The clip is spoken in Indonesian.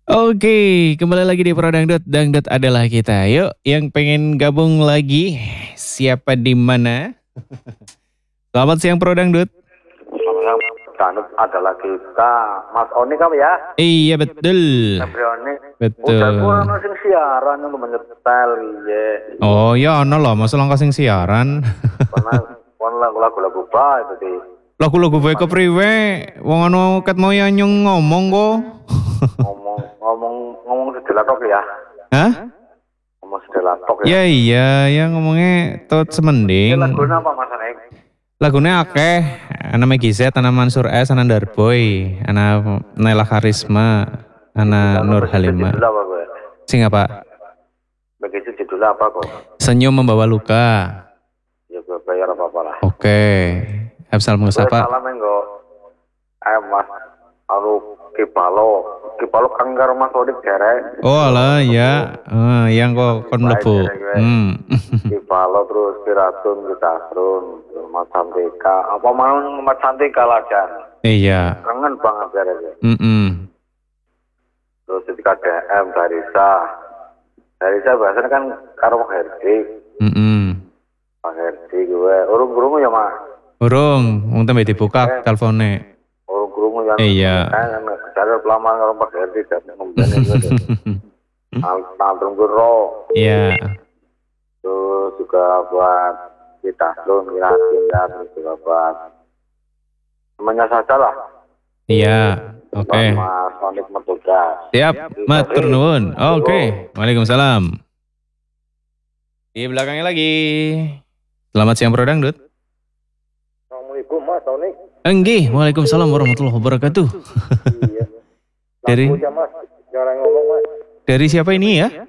Oke, kembali lagi di Pro Dangdut. Dangdut adalah kita. Yuk, yang pengen gabung lagi, siapa di mana? Selamat siang Pro Dangdut. Selamat Danut adalah kita, Mas Oni kamu ya? Iya betul. Oni. Betul. Udah kurang sing siaran untuk menyetel ya. Oh ya, ono loh, masa langkah sing siaran. Karena lagu-lagu baik itu di. Lagu-lagu bae kepriwe? Wong ono ket mau nyong ngomong kok. ngomong sedelah tok ya. Hah? Ngomong sedelah tok Ya ya. iya, ya ngomongnya tot semending. Ini lagu apa Mas Oni? Lagunya akeh, ana Meggy Z, ana Mansur S, ana Darboy, ana Naila Karisma, ana Nur Halimah. Judul apa gue? Sing apa? Begitu judul apa kok? Senyum membawa luka. Ya gue bayar apa-apa lah. Oke. Absal Mustafa. Salam enggak. Mas Kipalo kanggar Mas Odik derek. Oh alah ya, yang kok kon mlebu. Kipalo terus Piratun, Kitasrun, Mas Santika. Apa mau Mas Santika lah Jan. Iya. Kangen banget derek. Terus ketika DM Darisa biasanya kan karo Pak Herdi. Pak Herdi gue urung-urung ya Mas. Urung, wong tembe dibuka telpone. Urung-urung ya. Iya. Cara pelamar karo Pak Herdi dan ngomben itu. Almarhum Guru. Iya. Terus juga buat kita Kilasin dan juga buat temannya saja lah. Iya. Oke. Mas Sonik Mertugas. Siap, matur nuwun. Oke. Waalaikumsalam. Di belakangnya lagi. Selamat siang Pro Dangdut. Assalamualaikum Mas Sonik. Enggih, waalaikumsalam warahmatullahi wabarakatuh. Iya. Dari Mas, jarang ngomong Mas. Dari siapa ini ya?